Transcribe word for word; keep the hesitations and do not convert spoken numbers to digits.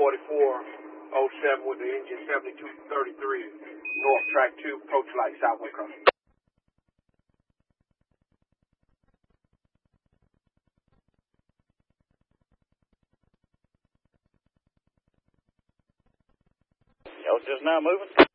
forty-four oh seven with the engine seventy-two thirty-three, North Track two, approach light, Southway crossing. Y'all just now moving?